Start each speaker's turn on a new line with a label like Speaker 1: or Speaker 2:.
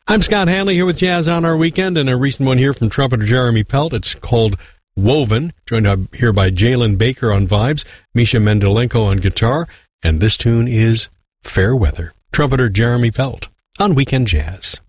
Speaker 1: I'm Scott Hanley here with Jazz on Our Weekend, and a recent one here from trumpeter Jeremy Pelt. It's called Woven, joined up here by Jalen Baker on vibes, Misha Mendelenko on guitar, and this tune is Fair Weather. Trumpeter Jeremy Pelt on Weekend Jazz.